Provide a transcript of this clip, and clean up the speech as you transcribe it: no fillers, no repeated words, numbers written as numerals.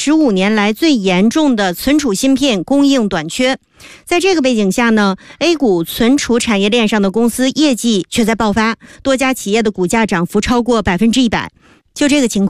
15年来最严重的存储芯片供应短缺。在这个背景下呢 ，A 股存储产业链上的公司业绩却在爆发，多家企业的股价涨幅超过100%。就这个情况